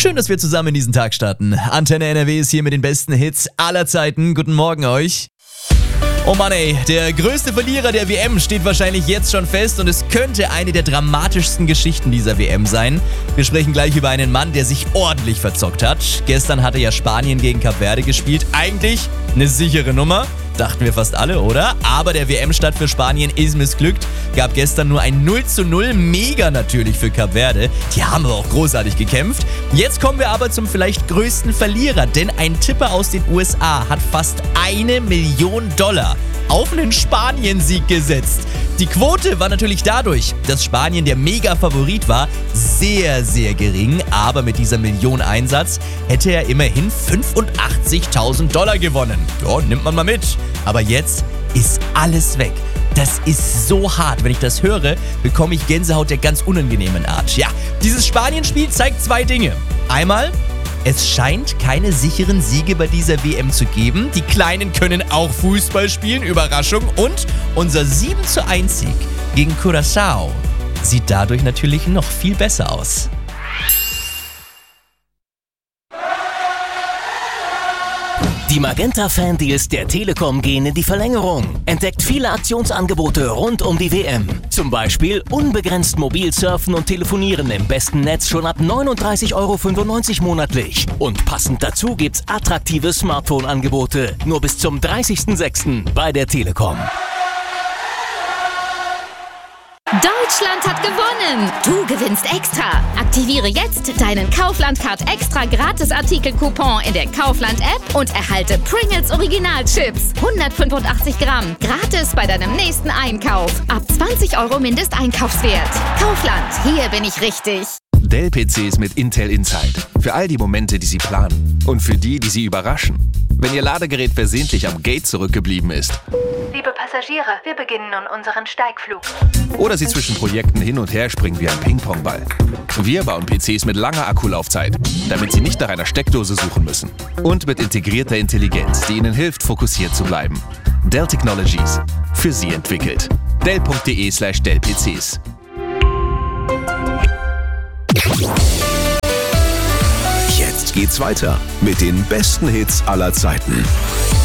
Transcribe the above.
Schön, dass wir zusammen in diesen Tag starten. Antenne NRW ist hier mit den besten Hits aller Zeiten. Guten Morgen euch. Oh Mann ey, der größte Verlierer der WM steht wahrscheinlich jetzt schon fest und es könnte eine der dramatischsten Geschichten dieser WM sein. Wir sprechen gleich über einen Mann, der sich ordentlich verzockt hat. Gestern hatte ja Spanien gegen Kap Verde gespielt. Eigentlich eine sichere Nummer. Dachten wir fast alle, oder? Aber der WM-Start für Spanien ist missglückt. Gab gestern nur ein 0:0, mega natürlich für Kap Verde. Die haben aber auch großartig gekämpft. Jetzt kommen wir aber zum vielleicht größten Verlierer, denn ein Tipper aus den USA hat fast $1 Million auf einen Spanien-Sieg gesetzt. Die Quote war natürlich dadurch, dass Spanien der Mega-Favorit war, sehr, sehr gering. Aber mit dieser Millioneneinsatz hätte er immerhin $85.000 gewonnen. Ja, nimmt man mal mit. Aber jetzt ist alles weg. Das ist so hart. Wenn ich das höre, bekomme ich Gänsehaut der ganz unangenehmen Art. Ja, dieses Spanien-Spiel zeigt zwei Dinge. Einmal, es scheint keine sicheren Siege bei dieser WM zu geben. Die Kleinen können auch Fußball spielen, Überraschung. Und unser 7:1-Sieg gegen Curaçao sieht dadurch natürlich noch viel besser aus. Die Magenta-Fan-Deals der Telekom gehen in die Verlängerung. Entdeckt viele Aktionsangebote rund um die WM. Zum Beispiel unbegrenzt mobil surfen und telefonieren im besten Netz schon ab 39,95 € monatlich. Und passend dazu gibt's attraktive Smartphone-Angebote. Nur bis zum 30.06. bei der Telekom. Deutschland hat gewonnen! Du gewinnst extra! Aktiviere jetzt deinen Kaufland-Card extra Gratis-Artikel-Coupon in der Kaufland-App und erhalte Pringles Original-Chips. 185 Gramm. Gratis bei deinem nächsten Einkauf. Ab 20 € Mindesteinkaufswert. Kaufland, hier bin ich richtig. Dell-PCs mit Intel Inside. Für all die Momente, die Sie planen. Und für die, die Sie überraschen. Wenn Ihr Ladegerät versehentlich am Gate zurückgeblieben ist. Liebe Passagiere, wir beginnen nun unseren Steigflug. Oder Sie zwischen Projekten hin und her springen wie ein Ping-Pong-Ball. Wir bauen PCs mit langer Akkulaufzeit, damit Sie nicht nach einer Steckdose suchen müssen. Und mit integrierter Intelligenz, die Ihnen hilft, fokussiert zu bleiben. Dell Technologies. Für Sie entwickelt. Dell.de/Dell-PCs. Jetzt geht's weiter mit den besten Hits aller Zeiten.